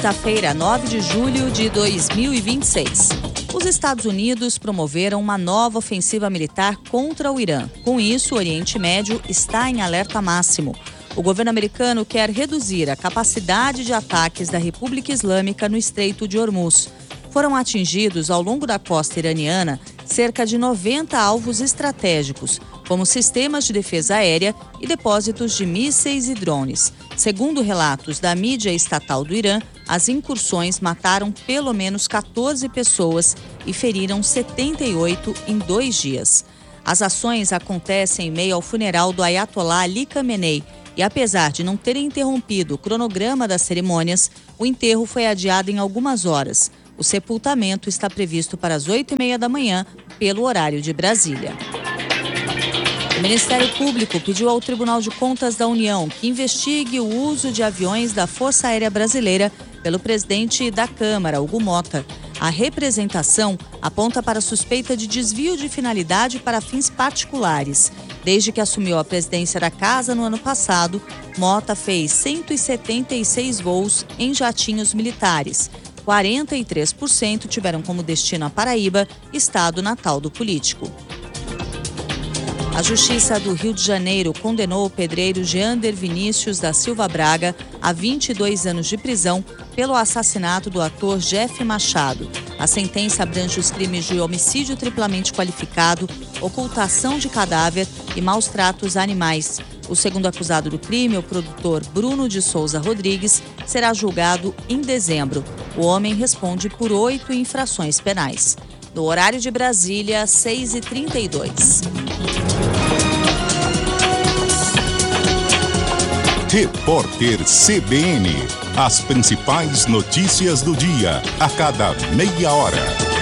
quinta-feira, 9 de julho de 2026. Os Estados Unidos promoveram uma nova ofensiva militar contra o Irã. Com isso, o Oriente Médio está em alerta máximo. O governo americano quer reduzir a capacidade de ataques da República Islâmica no Estreito de Hormuz. Foram atingidos, ao longo da costa iraniana, cerca de 90 alvos estratégicos, como sistemas de defesa aérea e depósitos de mísseis e drones. Segundo relatos da mídia estatal do Irã, as incursões mataram pelo menos 14 pessoas e feriram 78 em 2 dias. As ações acontecem em meio ao funeral do Ayatollah Ali Khamenei e, apesar de não terem interrompido o cronograma das cerimônias, o enterro foi adiado em algumas horas. O sepultamento está previsto para as 8h30 da manhã, pelo horário de Brasília. O Ministério Público pediu ao Tribunal de Contas da União que investigue o uso de aviões da Força Aérea Brasileira pelo presidente da Câmara, Hugo Mota. A representação aponta para suspeita de desvio de finalidade para fins particulares. Desde que assumiu a presidência da Casa no ano passado, Mota fez 176 voos em jatinhos militares. 43% tiveram como destino a Paraíba, estado natal do político. A Justiça do Rio de Janeiro condenou o pedreiro Jeander Vinícius da Silva Braga a 22 anos de prisão pelo assassinato do ator Jeff Machado. A sentença abrange os crimes de homicídio triplamente qualificado, ocultação de cadáver e maus tratos a animais. O segundo acusado do crime, o produtor Bruno de Souza Rodrigues, será julgado em dezembro. O homem responde por 8 infrações penais. No horário de Brasília, 6h32. Repórter CBN. As principais notícias do dia, a cada meia hora.